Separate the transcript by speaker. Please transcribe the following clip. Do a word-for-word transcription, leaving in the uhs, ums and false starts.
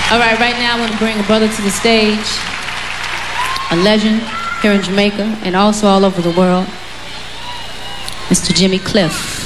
Speaker 1: All right, right now I want to bring a brother to the stage, a legend here in Jamaica and also all over the world, Mister Jimmy Cliff.